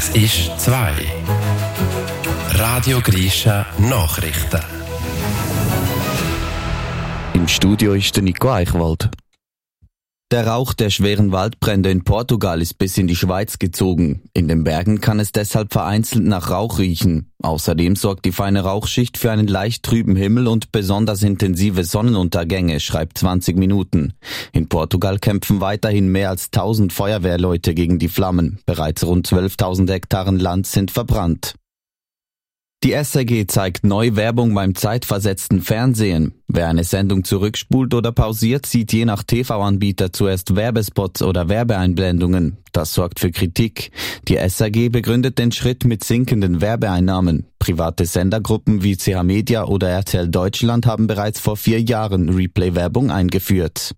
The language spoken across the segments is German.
Es ist 2. Radio Grisha Nachrichten. Im Studio ist der Nico Eichwald. Der Rauch der schweren Waldbrände in Portugal ist bis in die Schweiz gezogen. In den Bergen kann es deshalb vereinzelt nach Rauch riechen. Außerdem sorgt die feine Rauchschicht für einen leicht trüben Himmel und besonders intensive Sonnenuntergänge, schreibt 20 Minuten. In Portugal kämpfen weiterhin mehr als 1000 Feuerwehrleute gegen die Flammen. Bereits rund 12.000 Hektaren Land sind verbrannt. Die SRG zeigt neu Werbung beim zeitversetzten Fernsehen. Wer eine Sendung zurückspult oder pausiert, sieht je nach TV-Anbieter zuerst Werbespots oder Werbeeinblendungen. Das sorgt für Kritik. Die SRG begründet den Schritt mit sinkenden Werbeeinnahmen. Private Sendergruppen wie CH Media oder RTL Deutschland haben bereits vor 4 Jahren Replay-Werbung eingeführt.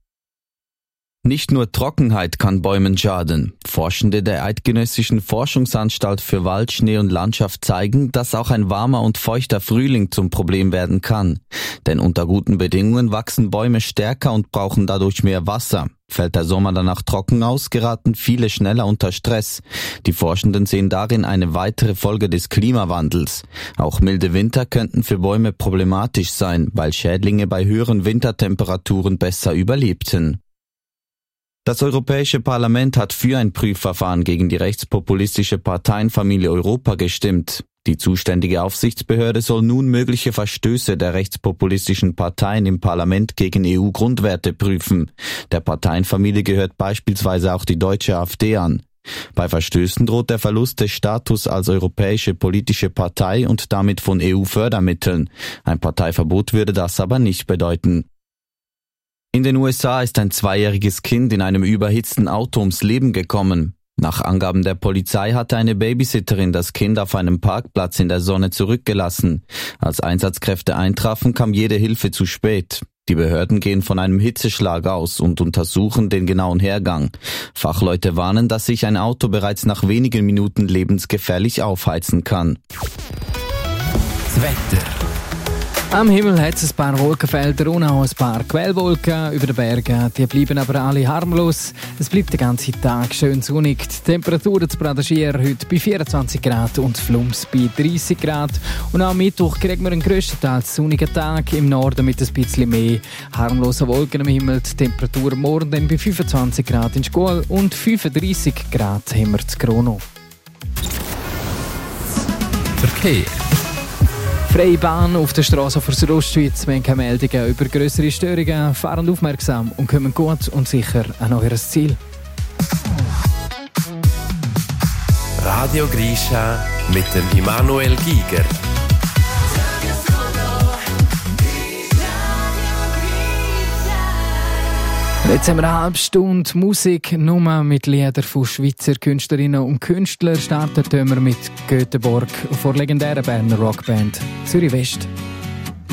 Nicht nur Trockenheit kann Bäumen schaden. Forschende der Eidgenössischen Forschungsanstalt für Wald, Schnee und Landschaft zeigen, dass auch ein warmer und feuchter Frühling zum Problem werden kann. Denn unter guten Bedingungen wachsen Bäume stärker und brauchen dadurch mehr Wasser. Fällt der Sommer danach trocken aus, geraten viele schneller unter Stress. Die Forschenden sehen darin eine weitere Folge des Klimawandels. Auch milde Winter könnten für Bäume problematisch sein, weil Schädlinge bei höheren Wintertemperaturen besser überlebten. Das Europäische Parlament hat für ein Prüfverfahren gegen die rechtspopulistische Parteienfamilie Europa gestimmt. Die zuständige Aufsichtsbehörde soll nun mögliche Verstöße der rechtspopulistischen Parteien im Parlament gegen EU-Grundwerte prüfen. Der Parteienfamilie gehört beispielsweise auch die deutsche AfD an. Bei Verstößen droht der Verlust des Status als europäische politische Partei und damit von EU-Fördermitteln. Ein Parteiverbot würde das aber nicht bedeuten. In den USA ist ein 2-jähriges Kind in einem überhitzten Auto ums Leben gekommen. Nach Angaben der Polizei hatte eine Babysitterin das Kind auf einem Parkplatz in der Sonne zurückgelassen. Als Einsatzkräfte eintrafen, kam jede Hilfe zu spät. Die Behörden gehen von einem Hitzeschlag aus und untersuchen den genauen Hergang. Fachleute warnen, dass sich ein Auto bereits nach wenigen Minuten lebensgefährlich aufheizen kann. Das Wetter. Am Himmel hat es ein paar Wolkenfelder und auch ein paar Quellwolken über den Bergen. Die bleiben aber alle harmlos. Es bleibt den ganzen Tag schön sonnig. Die Temperatur zu Bradaschier heute bei 24 Grad und Flums bei 30 Grad. Und am Mittwoch kriegen wir einen grösstenteils sonnigen Tag. Im Norden mit ein bisschen mehr harmlosen Wolken am Himmel. Die Temperatur morgen dann bei 25 Grad in Schkuhl und 35 Grad haben wir zu Krono. Verkehr. Freie Bahn auf der Straße vor Südostschweiz. Wir haben keine Meldungen über grössere Störungen. Fahren aufmerksam und kommen gut und sicher an euer Ziel. Radio Grisha mit dem Immanuel Giger. Jetzt haben wir eine halbe Stunde Musik, nur mit Liedern von Schweizer Künstlerinnen und Künstlern. Starten wir mit Göteborg vor legendären Berner Rockband Zürich West.